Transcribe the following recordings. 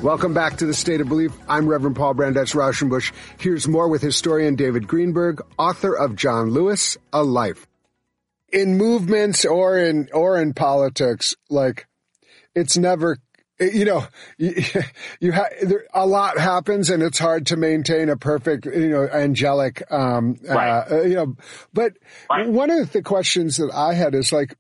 Welcome back to The State of Belief. I'm Reverend Paul Brandeis Rauschenbusch. Here's more with historian David Greenberg, author of John Lewis, A Life. In movements or in politics, like, it's never, a lot happens and it's hard to maintain a perfect, angelic, right. But right. One of the questions that I had is like,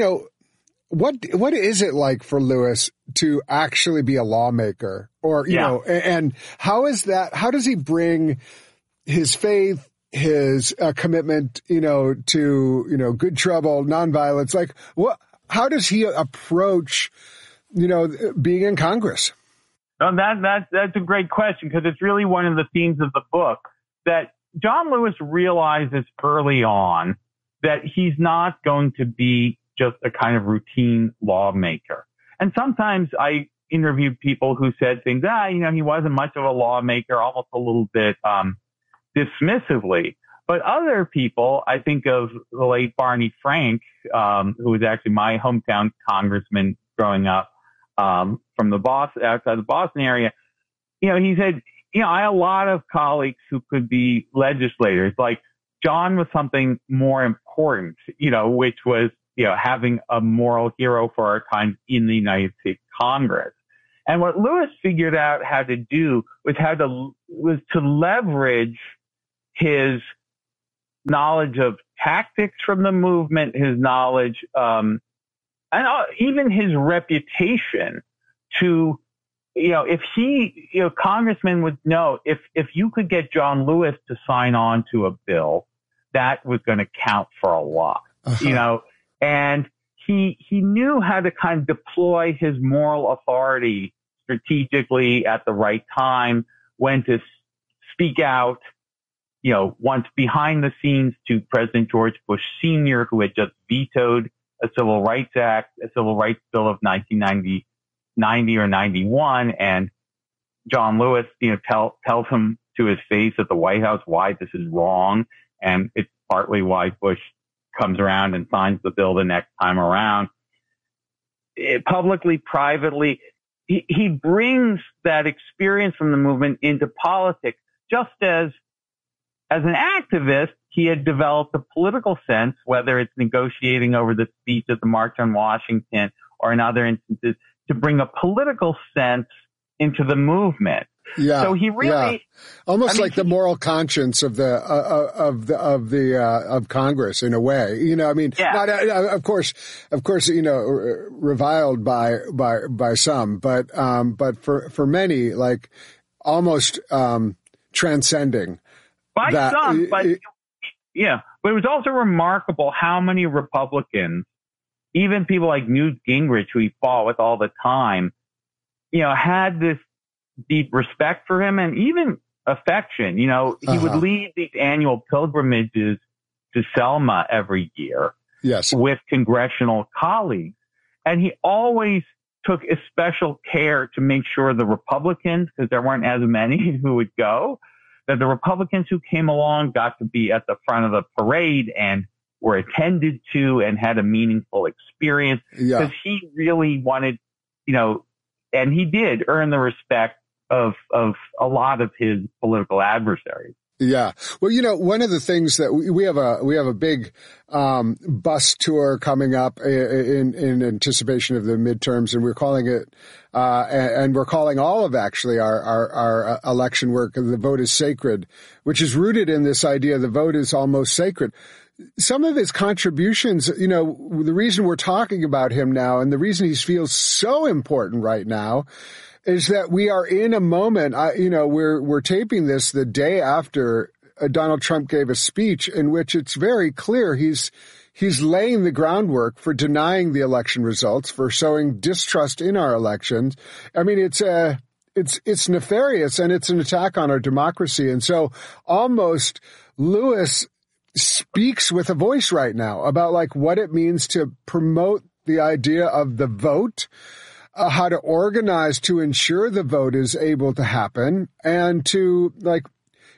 what is it like for Lewis to actually be a lawmaker? Or, and how does he bring his faith, his commitment, to, good trouble, nonviolence? Like, how does he approach, being in Congress? That's a great question, because it's really one of the themes of the book, that John Lewis realizes early on that he's not going to be just a kind of routine lawmaker. And sometimes I interviewed people who said things, he wasn't much of a lawmaker, almost a little bit dismissively. But other people, I think of the late Barney Frank, who was actually my hometown congressman growing up, from outside the Boston area. He said, I had a lot of colleagues who could be legislators. Like, John was something more important, which was, having a moral hero for our time in the United States Congress. And what Lewis figured out how to do was to leverage his knowledge of tactics from the movement, his knowledge, and even his reputation to, if congressmen would know if you could get John Lewis to sign on to a bill, that was going to count for a lot, and he knew how to kind of deploy his moral authority strategically at the right time, when to speak out, once behind the scenes to President George Bush Sr., who had just vetoed a Civil Rights Act, a Civil Rights Bill of 1990 or 91. And John Lewis, tells him to his face at the White House why this is wrong. And it's partly why Bush comes around and signs the bill the next time around. Publicly, privately, he brings that experience from the movement into politics, just as an activist, he had developed a political sense, whether it's negotiating over the speech at the March on Washington or in other instances, to bring a political sense into the movement. Yeah. So he really almost like the moral conscience of Congress in a way. Not, of course, reviled by some, but for many, like, almost transcending. By some, but it was also remarkable how many Republicans, even people like Newt Gingrich, who he fought with all the time, had this deep respect for him and even affection. He would lead these annual pilgrimages to Selma every year, yes, with congressional colleagues. And he always took especial care to make sure the Republicans, because there weren't as many who would go, that the Republicans who came along got to be at the front of the parade and were attended to and had a meaningful experience. Because he really wanted, and he did earn the respect of a lot of his political adversaries. Yeah. Well, one of the things that we have a big bus tour coming up in anticipation of the midterms, and we're calling it and we're calling all of actually our election work "The Vote is Sacred," which is rooted in this idea the vote is almost sacred. Some of his contributions, the reason we're talking about him now and the reason he feels so important right now is that we are in a moment, we're taping this the day after Donald Trump gave a speech in which it's very clear he's laying the groundwork for denying the election results, for sowing distrust in our elections. I mean, it's nefarious and it's an attack on our democracy. And so almost Lewis speaks with a voice right now about like what it means to promote the idea of the vote, how to organize to ensure the vote is able to happen, and to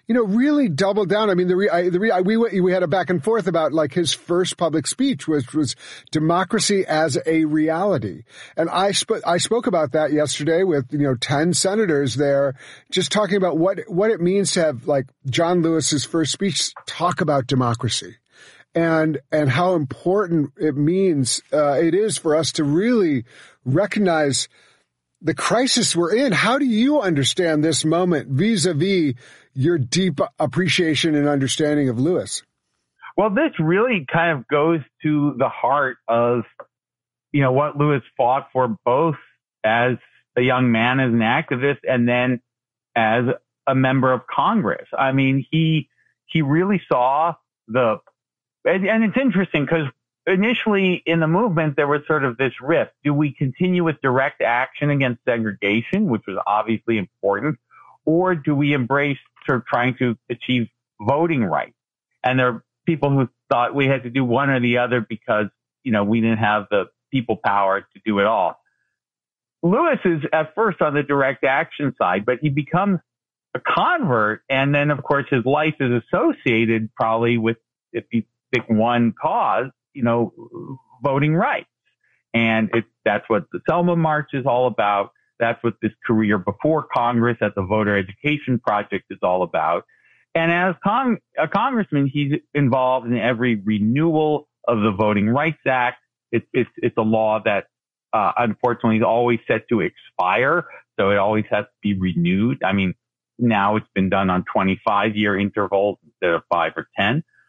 really doubled down. I mean, we had a back and forth about like his first public speech was democracy as a reality. And I spoke about that yesterday with, 10 senators there, just talking about what it means to have like John Lewis's first speech talk about democracy and how important it means, it is for us to really recognize the crisis we're in. How do you understand this moment vis-a-vis your deep appreciation and understanding of Lewis? Well, this really kind of goes to the heart of, what Lewis fought for, both as a young man, as an activist, and then as a member of Congress. I mean, he really saw and it's interesting because initially in the movement, there was sort of this rift. Do we continue with direct action against segregation, which was obviously important, or do we embrace sort of trying to achieve voting rights? And there are people who thought we had to do one or the other because, we didn't have the people power to do it all. Lewis is at first on the direct action side, but he becomes a convert. And then, of course, his life is associated probably with, if you pick one cause, voting rights. And that's what the Selma March is all about. That's what this career before Congress at the Voter Education Project is all about. And as a congressman, he's involved in every renewal of the Voting Rights Act. It's a law that, unfortunately, is always set to expire. So it always has to be renewed. I mean, now it's been done on 25-year intervals instead of 5 or 10.